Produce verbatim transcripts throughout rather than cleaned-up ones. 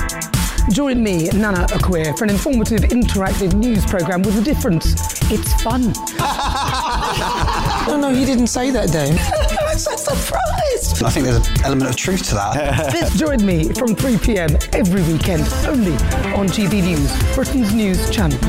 Join me, Nana Akua, for an informative, interactive news programme with a difference. It's fun. No, no, you didn't say that, Dave. I'm so surprised. I think there's an element of truth to that. Join me from three p.m. every weekend, only on G B News, Britain's news channel.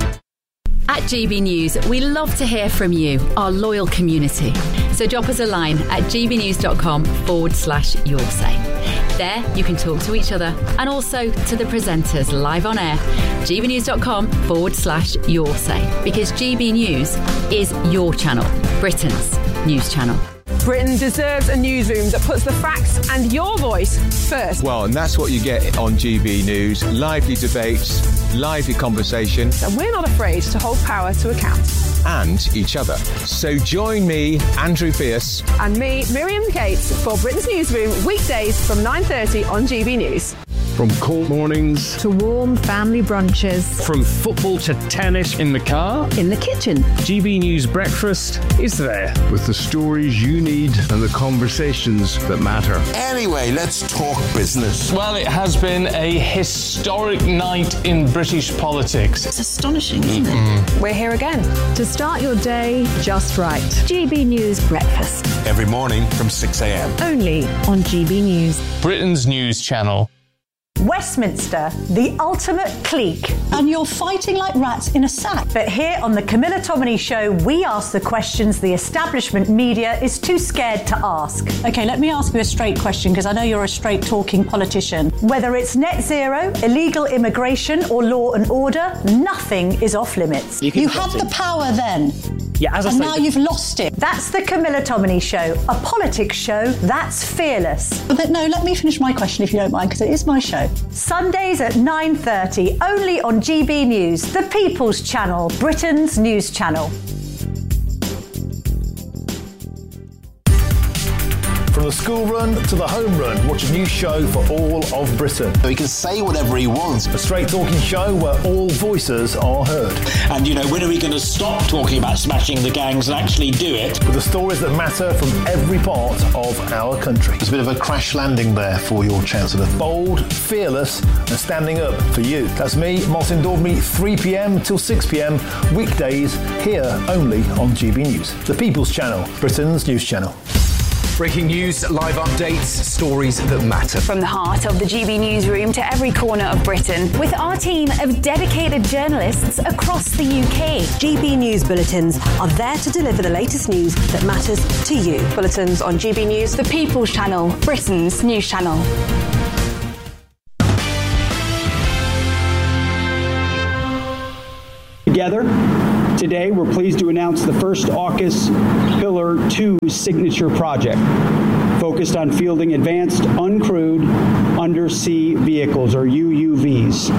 At G B News, we love to hear from you, our loyal community. So drop us a line at gbnews.com forward slash your say. There, you can talk to each other and also to the presenters live on air. gbnews.com forward slash your say. Because G B News is your channel, Britain's news channel. Britain deserves a newsroom that puts the facts and your voice first. Well, and that's what you get on G B News. Lively debates, lively conversation. And we're not afraid to hold power to account. And each other. So join me, Andrew Pierce. And me, Miriam Cates, for Britain's Newsroom, weekdays from nine thirty on G B News. From cool mornings to warm family brunches, from football to tennis in the car, in the kitchen, G B News Breakfast is there with the stories you need and the conversations that matter. Anyway, let's talk business. Well, it has been a historic night in British politics. It's astonishing, isn't it? Mm. We're here again to start your day just right. G B News Breakfast every morning from six a.m. only on G B News, Britain's news channel. Westminster, the ultimate clique. And you're fighting like rats in a sack. But here on the Camilla Tominey Show, we ask the questions the establishment media is too scared to ask. OK, let me ask you a straight question, because I know you're a straight-talking politician. Whether it's net zero, illegal immigration or law and order, nothing is off limits. You, you had the power then. Yeah, as I and say, now you've lost it. That's the Camilla Tominey Show, a politics show that's fearless. But no, let me finish my question if you don't mind, because it is my show. Sundays at nine thirty, only on G B News, the People's Channel, Britain's news channel. From the school run to the home run, watch a new show for all of Britain. So he can say whatever he wants. A straight talking show where all voices are heard. And, you know, when are we going to stop talking about smashing the gangs and actually do it? With the stories that matter from every part of our country. There's a bit of a crash landing there for your Chancellor. Bold, fearless and standing up for you. That's me, Martin Daubney, three p.m. till six p.m. weekdays here only on G B News. The People's Channel, Britain's news channel. Breaking news, live updates, stories that matter. From the heart of the G B Newsroom to every corner of Britain, with our team of dedicated journalists across the U K. G B News bulletins are there to deliver the latest news that matters to you. Bulletins on G B News, the People's Channel, Britain's news channel. Together, today we're pleased to announce the first AUKUS Pillar two signature project, focused on fielding advanced uncrewed undersea vehicles, or U U Vs.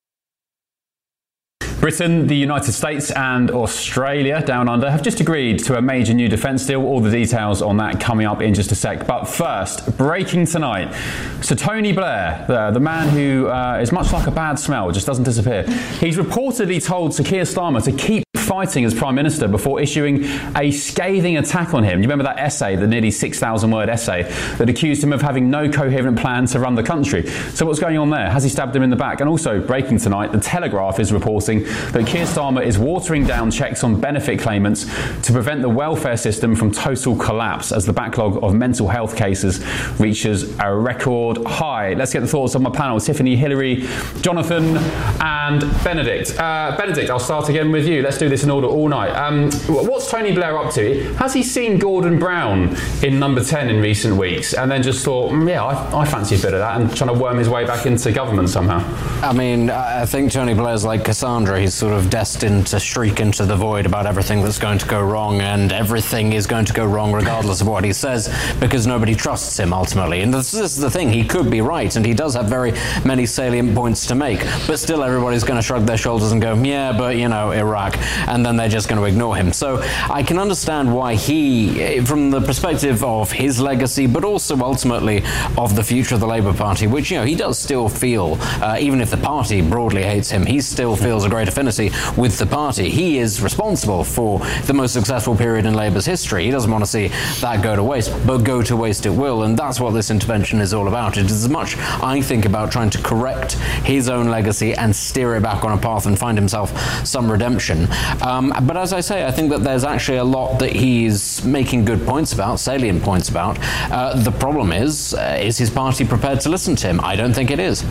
Britain, the United States and Australia, down under, have just agreed to a major new defence deal. All the details on that coming up in just a sec. But first, breaking tonight. So Tony Blair, the, the man who uh, is much like a bad smell, just doesn't disappear. He's reportedly told Sir Keir Starmer to keep fighting as Prime Minister before issuing a scathing attack on him. You remember that essay, the nearly six thousand word essay, that accused him of having no coherent plan to run the country. So what's going on there? Has he stabbed him in the back? And also, breaking tonight, The Telegraph is reporting that Keir Starmer is watering down checks on benefit claimants to prevent the welfare system from total collapse as the backlog of mental health cases reaches a record high. Let's get the thoughts of my panel, Tiffany, Hilary, Jonathan and Benedict. Uh, Benedict, I'll start again with you. Let's do this in order all night. Um, what's Tony Blair up to? Has he seen Gordon Brown in number ten in recent weeks and then just thought, mm, yeah, I, I fancy a bit of that, and trying to worm his way back into government somehow? I mean, I think Tony Blair's like Cassandra. He's sort of destined to shriek into the void about everything that's going to go wrong, and everything is going to go wrong regardless of what he says, because nobody trusts him ultimately. And this, this is the thing, he could be right, and he does have very many salient points to make, but still everybody's going to shrug their shoulders and go, yeah, but, you know, Iraq. and then they're just going to ignore him. So I can understand why he, from the perspective of his legacy, but also ultimately of the future of the Labour Party, which, you know, he does still feel, uh, even if the party broadly hates him, he still feels a great affinity with the party. He is responsible for the most successful period in Labour's history. He doesn't want to see that go to waste, but go to waste it will, and that's what this intervention is all about. It is as much, I think, about trying to correct his own legacy and steer it back on a path and find himself some redemption. Um, but as I say, I think that there's actually a lot that he's making good points about, salient points about. Uh, the problem is, uh, is his party prepared to listen to him? I don't think it is.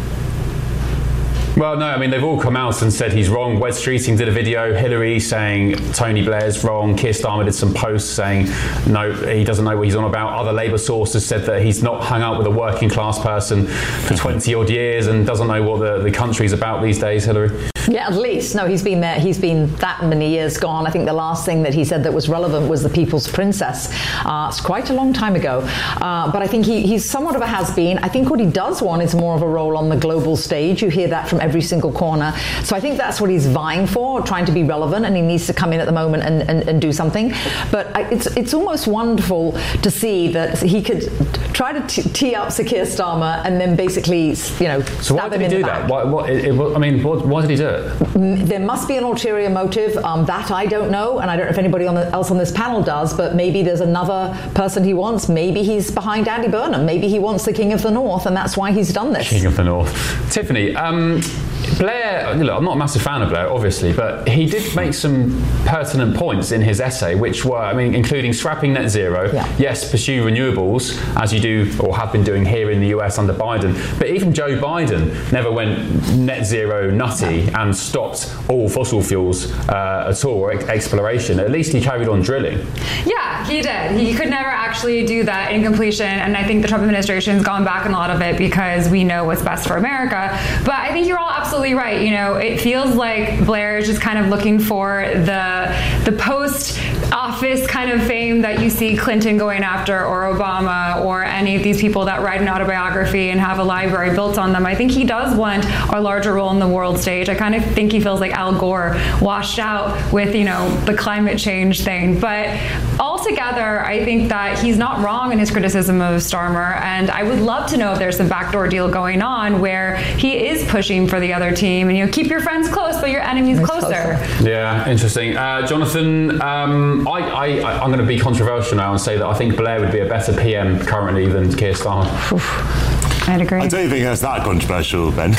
Well, no, I mean, they've all come out and said he's wrong. Wes Streeting did a video, Hillary saying Tony Blair's wrong. Keir Starmer did some posts saying, no, he doesn't know what he's on about. Other Labour sources said that he's not hung out with a working class person for twenty odd years and doesn't know what the, the country's about these days, Hillary. Yeah, at least. No, he's been there. He's been that many years gone. I think the last thing that he said that was relevant was the People's Princess. Uh, it's quite a long time ago. Uh, but I think he, he's somewhat of a has-been. I think what he does want is more of a role on the global stage. You hear that from every single corner. So I think that's what he's vying for, trying to be relevant, and he needs to come in at the moment and, and, and do something. But I, it's it's almost wonderful to see that he could try to t- tee up Sir Keir Starmer and then basically, you know, so why did he do that? Why, what, it, it, I mean, what, why did he do it? There must be an ulterior motive. Um, that I don't know, and I don't know if anybody on the, else on this panel does, but maybe there's another person he wants. Maybe he's behind Andy Burnham. Maybe he wants the King of the North, and that's why he's done this. King of the North. Tiffany, um, Blair, look, I'm not a massive fan of Blair, obviously, but he did make some pertinent points in his essay, which were, I mean, including scrapping net zero, yeah. Yes, pursue renewables, as you do or have been doing here in the U S under Biden, but even Joe Biden never went net zero nutty yeah. and stopped all fossil fuels uh, at all, or ex- exploration. At least he carried on drilling. Yeah, he did. He could never actually do that in completion, and I think the Trump administration's gone back on a lot of it because we know what's best for America. But I think you're all absolutely right. You know, it feels like Blair is just kind of looking for the the post-office kind of fame that you see Clinton going after, or Obama, or any of these people that write an autobiography and have a library built on them. I think he does want a larger role in the world stage. I kind of think he feels like Al Gore washed out with, you know, the climate change thing. But altogether, I think that he's not wrong in his criticism of Starmer, and I would love to know if there's some backdoor deal going on where he is pushing for the other team, and, you know, keep your friends close but your enemies closer. Yeah, interesting. Uh, Jonathan, um, I, I, I'm going to be controversial now and say that I think Blair would be a better P M currently than Keir Starmer. I'd agree. I don't think that's that controversial, Ben.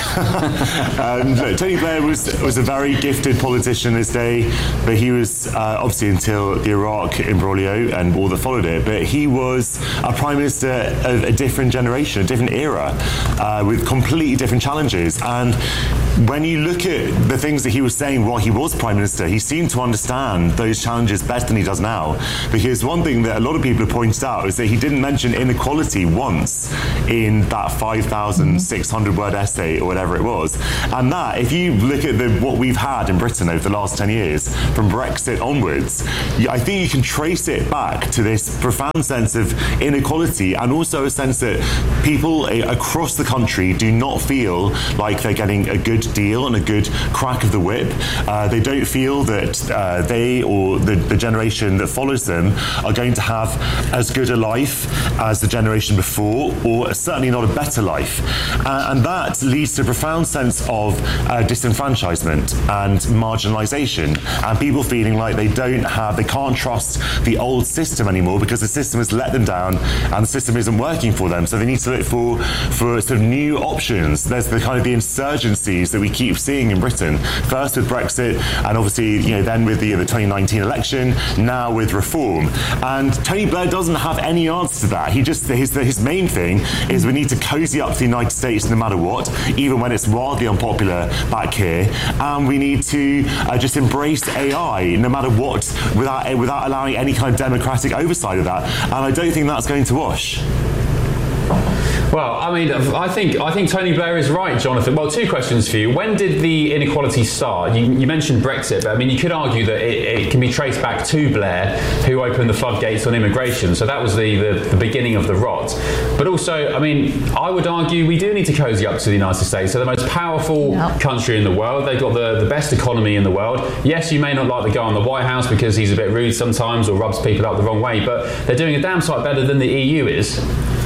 um, no, Tony Blair was was a very gifted politician in his day, but he was uh, obviously until the Iraq imbroglio and all that followed it. But he was a prime minister of a different generation, a different era, uh, with completely different challenges. And when you look at the things that he was saying while he was prime minister, he seemed to understand those challenges better than he does now. Because one thing that a lot of people have pointed out is that he didn't mention inequality once in that five thousand six hundred word essay or whatever it was. And that, if you look at the, what we've had in Britain over the last ten years, from Brexit onwards, I think you can trace it back to this profound sense of inequality, and also a sense that people across the country do not feel like they're getting a good deal and a good crack of the whip. Uh, they don't feel that uh, they or the, the generation that follows them are going to have as good a life as the generation before, or certainly not a better life. Uh, and that leads to a profound sense of uh, disenfranchisement and marginalisation, and people feeling like they don't have, they can't trust the old system anymore because the system has let them down and the system isn't working for them. So they need to look for, for sort of new options. There's the kind of the insurgencies that we keep seeing in Britain, first with Brexit, and obviously, you know, then with the, the twenty nineteen election, now with reform. And Tony Blair doesn't have any answer to that. He just, his, his main thing is we need to cozy up to the United States no matter what, even when it's wildly unpopular back here. And we need to uh, just embrace A I no matter what, without, without allowing any kind of democratic oversight of that. And I don't think that's going to wash. Well, I mean, I think I think Tony Blair is right, Jonathan. Well, two questions for you. When did the inequality start? You, you mentioned Brexit, but I mean, you could argue that it, it can be traced back to Blair, who opened the floodgates on immigration. So that was the, the, the beginning of the rot. But also, I mean, I would argue we do need to cozy up to the United States. They're the most powerful yep. country in the world. They've got the, the best economy in the world. Yes, you may not like the guy in the White House because he's a bit rude sometimes or rubs people up the wrong way, but they're doing a damn sight better than the E U is.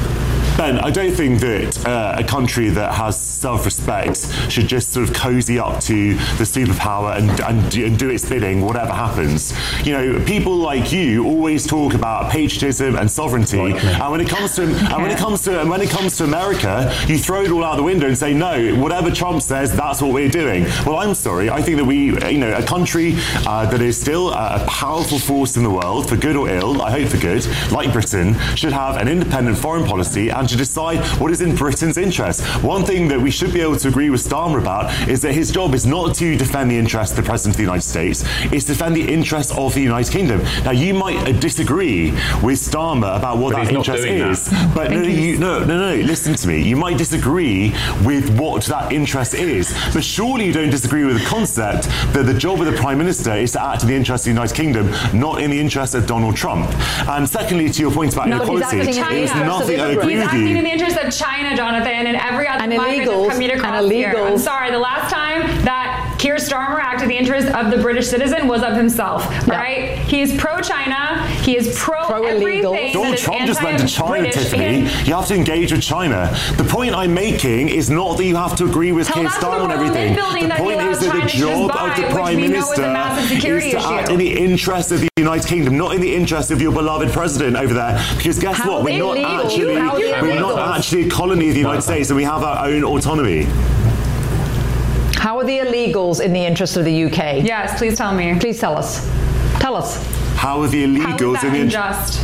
Ben, I don't think that uh, a country that has self-respect should just sort of cozy up to the superpower and, and, and do its bidding, whatever happens. You know, people like you always talk about patriotism and sovereignty, like and when it comes to and when it comes to and when it comes to America, you throw it all out the window and say no. Whatever Trump says, that's what we're doing. Well, I'm sorry. I think that we, you know, a country uh, that is still a powerful force in the world, for good or ill, I hope for good, like Britain, should have an independent foreign policy and to decide what is in Britain's interest. One thing that we should be able to agree with Starmer about is that his job is not to defend the interests of the President of the United States, it's to defend the interests of the United Kingdom. Now, you might uh, disagree with Starmer about what but that interest is, that. but no, you, no, no, no, listen to me. You might disagree with what that interest is, but surely you don't disagree with the concept that the job of the Prime Minister is to act in the interest of the United Kingdom, not in the interest of Donald Trump. And secondly, to your point about no, inequality, there's nothing I agree with you. In the interest of China, Jonathan, and every other migrant that's coming across here. I'm sorry, the last time that Keir Starmer acted in the interest of the British citizen was of himself, yeah. right? He is pro-China. He is pro, pro everything. Donald Trump just went to China, Tiffany. You have to engage with China. The point I'm making is not that you have to agree with Keir Starmer on everything. The point is that the job of the Prime Minister is to act in the interest of the United Kingdom, not in the interest of your beloved president over there. Because guess How what? We're not actually we're not actually a colony of the United States, and we have our own autonomy. How are the illegals in the interest of the U K? Yes, please tell me. Please tell us. Tell us. How are the illegals How is that in the unjust?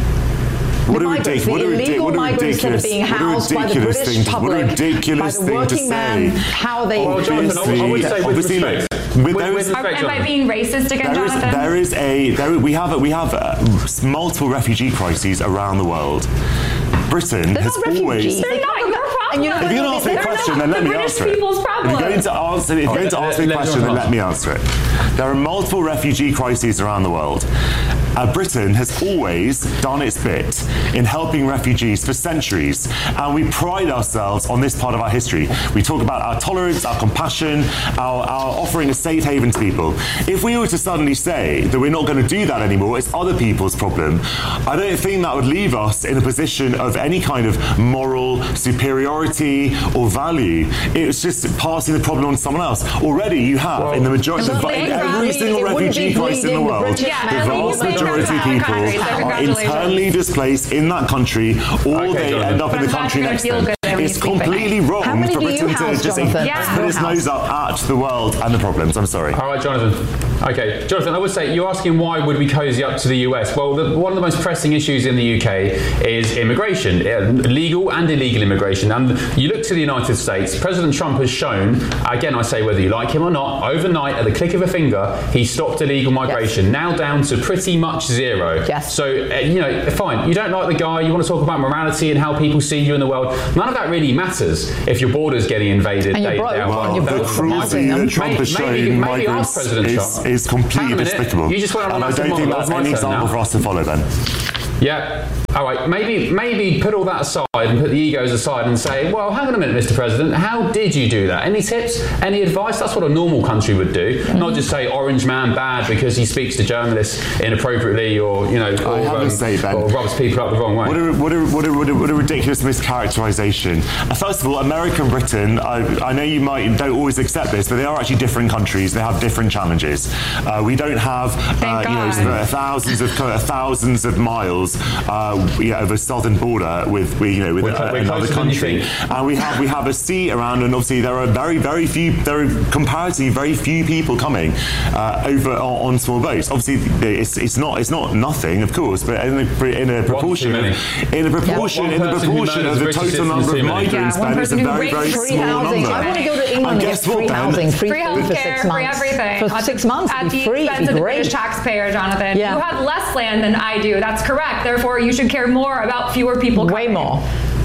What a ridiculous, what a ridiculous, what a ridiculous, being housed what a ridiculous by the thing, public, what a ridiculous by the thing to working man, say. how are they? Oh, Jonathan, I would say with obviously, respect. With, with, there with is, respect, Am I being racist again, there is, Jonathan? there is a there, we have a, we have uh, multiple refugee crises around the world. Britain They're has not always. They're not your problem. You know, if you're going to ask me a question, then let me answer it. If you're going to answer, if you're going to ask me a question, then let me answer it. There are multiple refugee crises around the world. Uh, Britain has always done its bit in helping refugees for centuries, and we pride ourselves on this part of our history. We talk about our tolerance, our compassion, our, our offering a safe haven to people. If we were to suddenly say that we're not going to do that anymore, it's other people's problem, I don't think that would leave us in a position of any kind of moral superiority or value. It's just passing the problem on to someone else. Already you have, well, in the majority of in every single refugee crisis in the world, the vast majority of people are internally displaced in that country, or okay, they Jonathan. end up in the country next to them. It's completely wrong for Britain to just yeah. put its nose up at the world and the problems. I'm sorry. All right, Jonathan. Okay, Jonathan, I would say, you're asking why would we cozy up to the U S? Well, the, one of the most pressing issues in the U K is immigration, legal and illegal immigration. And you look to the United States, President Trump has shown, again, I say whether you like him or not, overnight, at the click of a finger, he stopped illegal migration, yes. now down to pretty much zero. Yes. So, uh, you know, fine, you don't like the guy, you want to talk about morality and how people see you in the world. None of that really matters if your border's getting invaded. And day, bro- day well, the cruelty that Trump has shown migrants is, is completely despicable. You just went on and I don't think that's any example for us to follow, Ben. Yeah. All right, maybe maybe put all that aside and put the egos aside and say, well, hang on a minute, Mister President, how did you do that? Any tips? Any advice? That's what a normal country would do. Mm-hmm. Not just say orange man bad because he speaks to journalists inappropriately or, you know, or, I have um, to say, Ben, or rubs people up the wrong way. What a, what a, what a, what a, what a ridiculous mischaracterization. First of all, America and Britain, I, I know you might don't always accept this, but they are actually different countries. They have different challenges. Uh, we don't have uh, you know, thousands of thousands of miles uh, you know, over southern border with we, you know with uh, another country, and we have we have a sea around, and obviously there are very very few there are comparatively very few people coming uh, over on, on small boats. Obviously, it's it's not it's not nothing, of course, but in a, in a proportion of, in a proportion yeah, in the proportion of the total number of migrants, yeah, Ben, it's a very very small number. I want to go to England and get free housing, free food for six months, free everything for six months. At the free, expense of the British taxpayer, Jonathan. Yeah. You have less land than I do. That's correct. Therefore, you should care more about fewer people coming. Way more.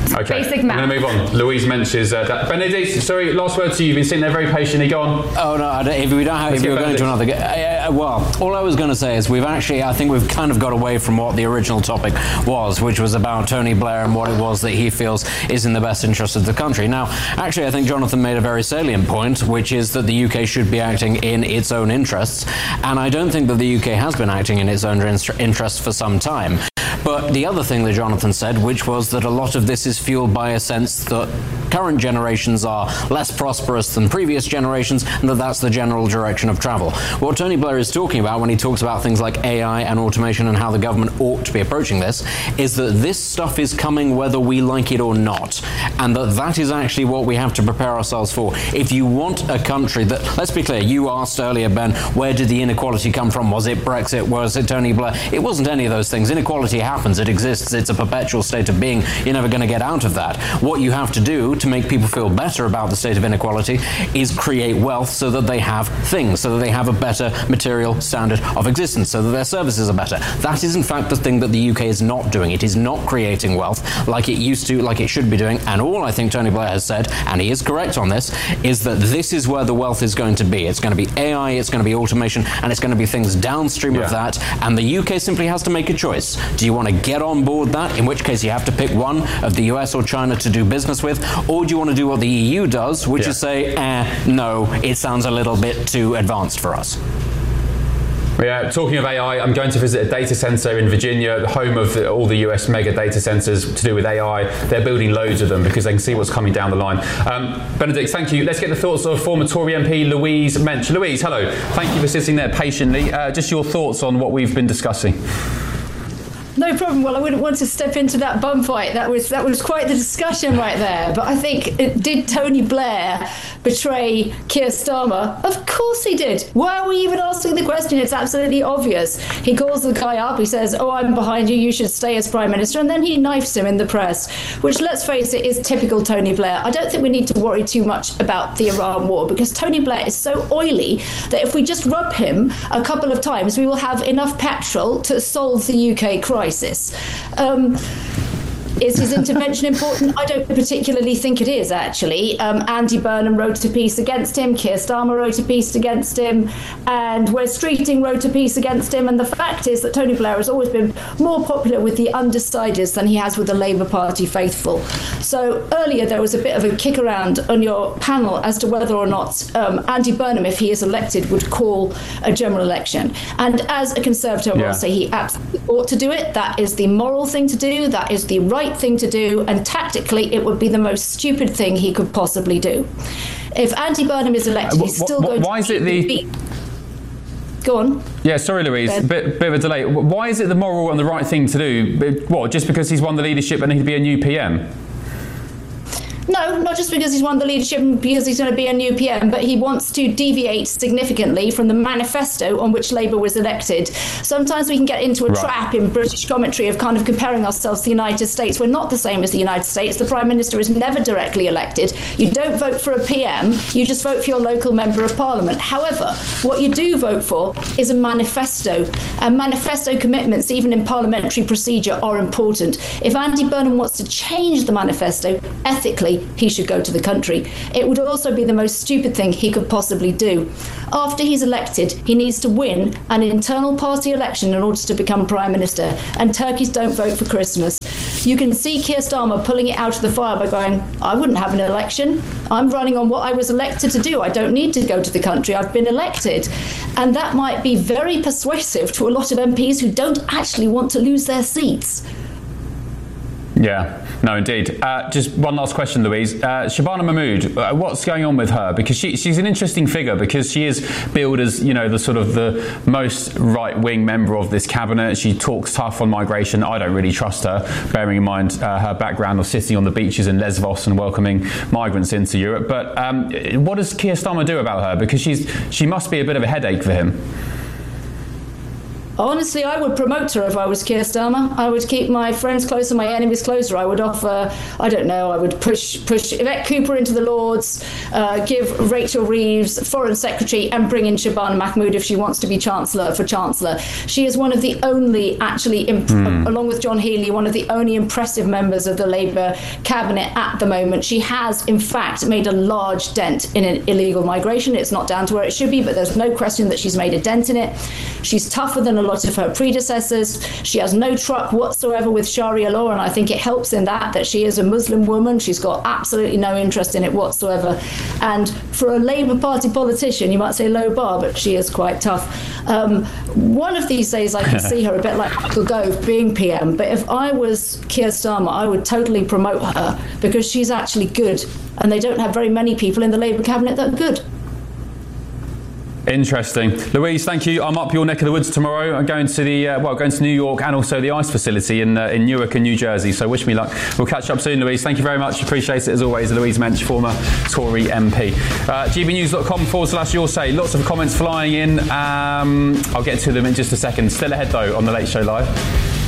Okay, Basic I'm math. going to move on. Louise mentions uh, that. Benedict, sorry, last word to you. You've been sitting there very patiently. Go on. Oh no, I don't, if we don't have, Let's if you're get going to another, uh, uh, well, all I was going to say is we've actually, I think we've kind of got away from what the original topic was, which was about Tony Blair and what it was that he feels is in the best interest of the country. Now, actually, I think Jonathan made a very salient point, which is that the U K should be acting in its own interests, and I don't think that the U K has been acting in its own interests for some time. But the other thing that Jonathan said, which was that a lot of this is fueled by a sense that current generations are less prosperous than previous generations, and that that's the general direction of travel. What Tony Blair is talking about when he talks about things like A I and automation and how the government ought to be approaching this, is that this stuff is coming whether we like it or not, and that that is actually what we have to prepare ourselves for. If you want a country that, let's be clear, you asked earlier, Ben, where did the inequality come from? Was it Brexit? Was it Tony Blair? It wasn't any of those things. Inequality happens. It exists. It's a perpetual state of being. You're never going to get out of that. What you have to do to make people feel better about the state of inequality is create wealth so that they have things, so that they have a better material standard of existence, so that their services are better. That is in fact the thing that the U K is not doing. It is not creating wealth like it used to, like it should be doing. And all I think Tony Blair has said, and he is correct on this, is that this is where the wealth is going to be. It's going to be A I, it's going to be automation, and it's going to be things downstream yeah. of that. And the U K simply has to make a choice. Do you want to get on board that, in which case you have to pick one of the U S or China to do business with, or do you want to do what the E U does, which yeah. is say, eh, no, it sounds a little bit too advanced for us. Yeah, talking of A I, I'm going to visit a data centre in Virginia, the home of the, all the U S mega data centres to do with A I. They're building loads of them because they can see what's coming down the line. Um, Benedict, thank you. Let's get the thoughts of former Tory M P Louise Mensch. Louise, hello. Thank you for sitting there patiently. Uh, just your thoughts on what we've been discussing. No problem. Well, I wouldn't want to step into that bum fight. That was that was quite the discussion right there. But I think, it, did Tony Blair betray Keir Starmer? Of course he did. Why are we even asking the question? It's absolutely obvious. He calls the guy up. He says, oh, I'm behind you. You should stay as Prime Minister. And then he knifes him in the press, which, let's face it, is typical Tony Blair. I don't think we need to worry too much about the Iran war, because Tony Blair is so oily that if we just rub him a couple of times, we will have enough petrol to solve the U K crisis. Um, Is his intervention important? I don't particularly think it is, actually. Um, Andy Burnham wrote a piece against him, Keir Starmer wrote a piece against him, and Wes Streeting wrote a piece against him. And the fact is that Tony Blair has always been more popular with the undecideds than he has with the Labour Party faithful. So earlier there was a bit of a kick around on your panel as to whether or not um, Andy Burnham, if he is elected, would call a general election. And as a Conservative, yeah. I'll say he absolutely ought to do it. That is the moral thing to do. That is the right thing to do, and tactically it would be the most stupid thing he could possibly do. If Andy Burnham is elected, uh, he's still going why to is it the be... Go on. Yeah, sorry, Louise, a bit, bit of a delay. Why is it the moral and the right thing to do? What, just because he's won the leadership and he'd be a new P M? No, not just because he's won the leadership and because he's going to be a new P M, but he wants to deviate significantly from the manifesto on which Labour was elected. Sometimes we can get into a right. trap in British commentary of kind of comparing ourselves to the United States. We're not the same as the United States. The Prime Minister is never directly elected. You don't vote for a P M, you just vote for your local Member of Parliament. However, what you do vote for is a manifesto. And manifesto commitments, even in parliamentary procedure, are important. If Andy Burnham wants to change the manifesto, ethically, he should go to the country. It would also be the most stupid thing he could possibly do. After he's elected, he needs to win an internal party election in order to become Prime Minister. And turkeys don't vote for Christmas. You can see Keir Starmer pulling it out of the fire by going, I wouldn't have an election. I'm running on what I was elected to do. I don't need to go to the country. I've been elected. And that might be very persuasive to a lot of M Ps who don't actually want to lose their seats. Yeah, no, indeed. Uh, just one last question, Louise. Uh, Shabana Mahmood, uh, what's going on with her? Because she, she's an interesting figure, because she is billed as, you know, the sort of the most right-wing member of this cabinet. She talks tough on migration. I don't really trust her, bearing in mind uh, her background of sitting on the beaches in Lesbos and welcoming migrants into Europe. But um, what does Keir Starmer do about her? Because she's she must be a bit of a headache for him. Honestly, I would promote her if I was Keir Starmer. I would keep my friends closer, my enemies closer. I would offer, I don't know, I would push push Yvette Cooper into the Lords, uh, give Rachel Reeves Foreign Secretary, and bring in Shabana Mahmood if she wants to be Chancellor for Chancellor. She is one of the only, actually, imp- mm. along with John Healey, one of the only impressive members of the Labour cabinet at the moment. She has, in fact, made a large dent in an illegal migration. It's not down to where it should be, but there's no question that she's made a dent in it. She's tougher than a lot of her predecessors. She has no truck whatsoever with Sharia law, and I think it helps in that that she is a Muslim woman. She's got absolutely no interest in it whatsoever. And for a Labour Party politician, you might say low bar, but she is quite tough. Um, one of these days I can see her a bit like Michael Gove being P M, but if I was Keir Starmer, I would totally promote her because she's actually good, and they don't have very many people in the Labour cabinet that are good. Interesting. Louise, thank you. I'm up your neck of the woods tomorrow. I'm going to the, uh, well, going to New York and also the ICE facility in uh, in Newark and New Jersey. So wish me luck. We'll catch up soon, Louise. Thank you very much. Appreciate it as always. Louise Mensch, former Tory M P. Uh, gbnews.com forward slash your say. Lots of comments flying in. Um, I'll get to them in just a second. Still ahead though on the Late Show Live.